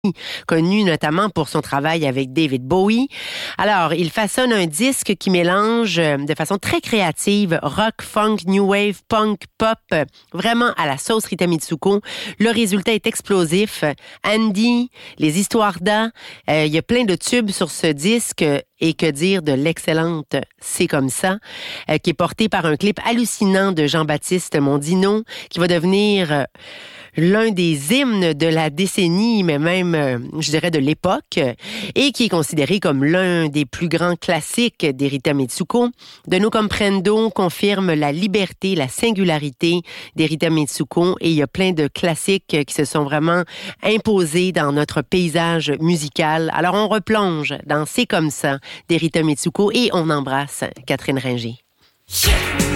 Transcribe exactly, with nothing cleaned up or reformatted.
connu notamment pour son travail avec David Bowie. Alors, il façonne un disque qui mélange de façon très créative rock, funk, new wave, punk, pop, vraiment à la sauce Rita Mitsuko. Le résultat est explosif. Andy, les histoires d'A, euh, il y a plein de tubes sur ce disque. Et que dire de l'excellente C'est comme ça, euh, qui est portée par un clip hallucinant de Jean-Baptiste Mondino, qui va devenir euh, l'un des hymnes de la décennie, mais même, euh, je dirais, de l'époque, et qui est considéré comme l'un des plus grands classiques des Rita Mitsuko. De No Comprendo confirme la liberté, la singularité des Rita Mitsuko, et il y a plein de classiques qui se sont vraiment imposés dans notre paysage musical. Alors, on replonge dans C'est comme ça des Rita Mitsuko et on embrasse Catherine Ringer.